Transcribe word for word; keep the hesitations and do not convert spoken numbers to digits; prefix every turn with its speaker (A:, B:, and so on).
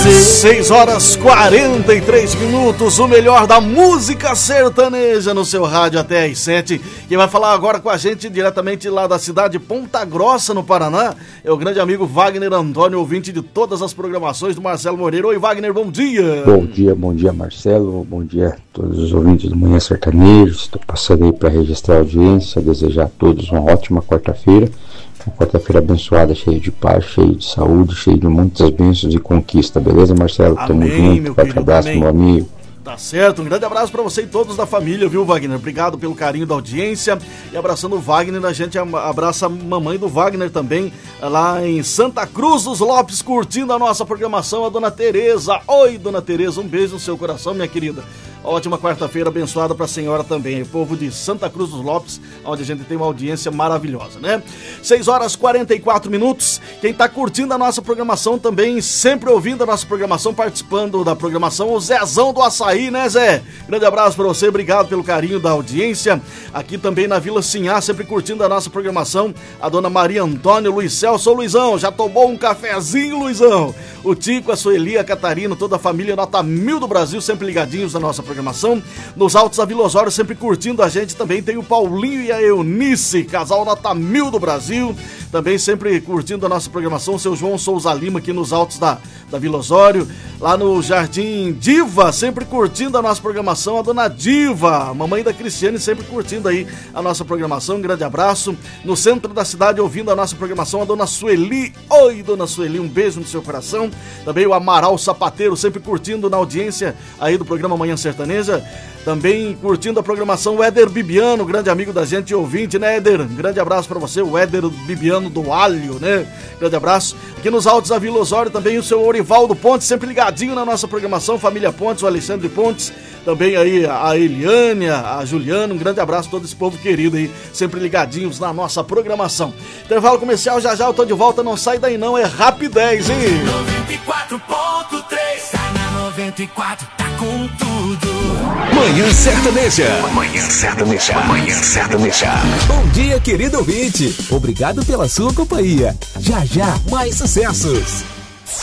A: seis horas quarenta e três minutos, o melhor da música sertaneja no seu rádio até às sete. Quem vai falar agora com a gente diretamente lá da cidade de Ponta Grossa, no Paraná, é o grande amigo Wagner Antônio, ouvinte de todas as programações do Marcelo Moreira. Oi, Wagner, bom dia.
B: Bom dia, bom dia, Marcelo, bom dia a todos os ouvintes do Manhã Sertanejo. Estou passando aí para registrar a audiência, desejar a todos uma ótima quarta-feira. Uma quarta-feira abençoada, cheia de paz, cheia de saúde, cheia de muitas bênçãos e conquista, beleza, Marcelo?
A: Amém,
B: Tamo junto,
A: meu
B: forte
A: querido,
B: abraço,
A: amém.
B: meu amigo.
A: Tá certo, um grande abraço pra você e todos da família, viu, Wagner? Obrigado pelo carinho da audiência. E abraçando o Wagner, a gente abraça a mamãe do Wagner também, lá em Santa Cruz dos Lopes, curtindo a nossa programação, a dona Tereza. Oi, dona Tereza, um beijo no seu coração, minha querida. Ótima quarta-feira abençoada para a senhora também, o povo de Santa Cruz dos Lopes, onde a gente tem uma audiência maravilhosa, né? seis horas e quarenta e quatro minutos. Quem tá curtindo a nossa programação também, sempre ouvindo a nossa programação, participando da programação, o Zezão do Açaí, né, Zé? Grande abraço para você, obrigado pelo carinho da audiência. Aqui também na Vila Sinhá, sempre curtindo a nossa programação, a dona Maria Antônia, Luiz Celso. Ô, Luizão, já tomou um cafezinho, Luizão? O Tico, a Sueli, a Catarina, toda a família nota mil do Brasil, sempre ligadinhos na nossa programação. Nos Altos da Vila Osório, sempre curtindo a gente também, tem o Paulinho e a Eunice, casal nota mil do Brasil, também sempre curtindo a nossa programação, o seu João Souza Lima aqui nos Altos da, da Vila Osório. Lá no Jardim Diva, sempre curtindo a nossa programação, a dona Diva, a mamãe da Cristiane, sempre curtindo aí a nossa programação, um grande abraço. No centro da cidade, ouvindo a nossa programação, a dona Sueli. Oi, dona Sueli, um beijo no seu coração. Também o Amaral Sapateiro, sempre curtindo na audiência aí do programa Manhã Sertaneja. Também curtindo a programação, o Éder Bibiano, grande amigo da gente e ouvinte, né, Éder? Grande abraço pra você, o Éder Bibiano do Alho, né? Grande abraço. Aqui nos Altos da Vila Osório também o seu Orivaldo Pontes, sempre ligadinho na nossa programação, família Pontes, o Alexandre Pontes, também aí a Eliane, a Juliana, um grande abraço a todo esse povo querido aí, sempre ligadinhos na nossa programação. Intervalo comercial, já já eu tô de volta, não sai daí não, é rapidez, hein?
C: noventa e quatro ponto três, tá na noventa e quatro, tá com tudo.
D: Manhã Sertaneja. Manhã Sertaneja. Manhã Sertaneja.
E: Bom dia, querido ouvinte. Obrigado pela sua companhia. Já já, mais sucessos.